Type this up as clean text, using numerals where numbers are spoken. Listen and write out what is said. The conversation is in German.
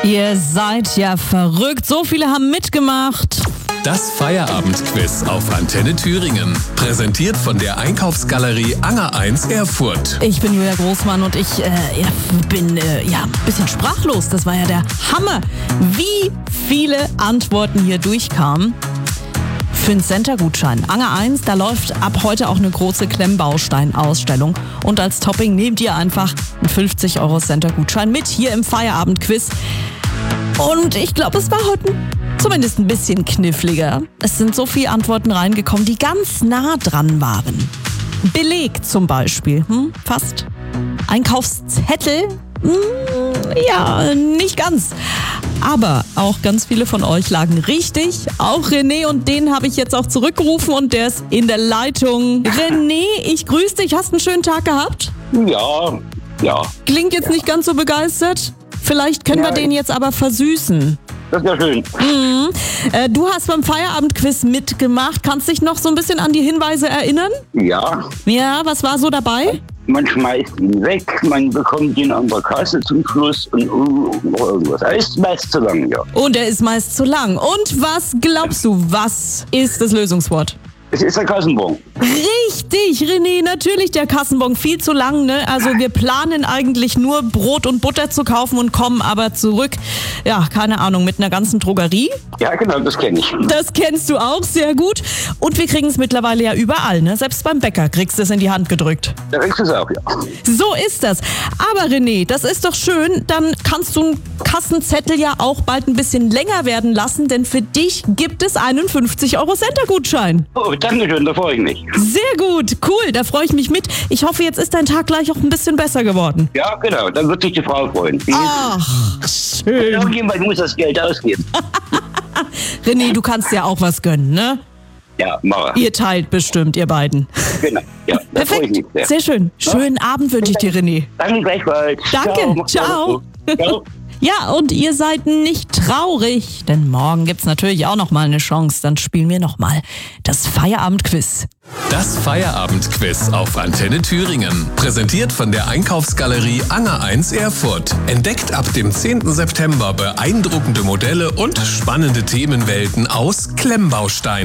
Ihr seid ja verrückt. So viele haben mitgemacht. Das Feierabendquiz auf Antenne Thüringen. Präsentiert von der Einkaufsgalerie Anger 1 Erfurt. Ich bin Julia Großmann und ich bin ein bisschen sprachlos. Das war ja der Hammer, wie viele Antworten hier durchkamen. Für einen Center-Gutschein. Anger 1, da läuft ab heute auch eine große Klemmbaustein-Ausstellung. Und als Topping nehmt ihr einfach einen 50 € Center-Gutschein mit hier im Feierabendquiz. Und ich glaube, es war heute zumindest ein bisschen kniffliger. Es sind so viele Antworten reingekommen, die ganz nah dran waren. Beleg zum Beispiel. Fast. Einkaufszettel? Ja, nicht ganz. Aber auch ganz viele von euch lagen richtig. Auch René, und den habe ich jetzt auch zurückgerufen und der ist in der Leitung. René, ich grüße dich. Hast einen schönen Tag gehabt? Ja. Klingt jetzt nicht ganz so begeistert. Vielleicht können wir den jetzt aber versüßen. Das ist ja schön. Du hast beim Feierabendquiz mitgemacht. Kannst dich noch so ein bisschen an die Hinweise erinnern? Ja, Ja, was war so dabei? man schmeißt ihn weg, man bekommt ihn an der Kasse zum Schluss und irgendwas. Er ist meist zu lang, ja. Und er ist meist zu lang. Und was glaubst du, was ist das Lösungswort? Es ist der Kassenbon. Richtig, René, natürlich der Kassenbon. Viel zu lang, ne? Also wir planen eigentlich nur Brot und Butter zu kaufen und kommen aber zurück, ja, keine Ahnung, mit einer ganzen Drogerie. Ja, genau, das kenne ich. Das kennst du auch sehr gut. Und wir kriegen es mittlerweile ja überall, ne? Selbst beim Bäcker kriegst du es in die Hand gedrückt. Da kriegst du es auch, ja. So ist das. Aber René, das ist doch schön. Dann kannst du einen Kassenzettel ja auch bald ein bisschen länger werden lassen, denn für dich gibt es einen 50 € Center-Gutschein. Oh, danke schön, da freue ich mich. Sehr gut, cool, da freue ich mich mit. Ich hoffe, jetzt ist dein Tag gleich auch ein bisschen besser geworden. Ja, genau, dann wird sich die Frau freuen. Ach, schön. Irgendjemand muss das Geld ausgeben. René, du kannst ja auch was gönnen, ne? Ja, mach. Ihr teilt bestimmt, ihr beiden. Genau, ja, da freue ich mich Perfekt, sehr. sehr schön. Schönen Abend wünsche ich dir, René. Danke gleichfalls. Danke, Mach's ciao. gut. Ciao. Ja, und ihr seid nicht traurig, denn morgen gibt's natürlich auch noch mal eine Chance. Dann spielen wir noch mal das Feierabendquiz. Das Feierabendquiz auf Antenne Thüringen. Präsentiert von der Einkaufsgalerie Anger 1 Erfurt. Entdeckt ab dem 10. September beeindruckende Modelle und spannende Themenwelten aus Klemmbaustein.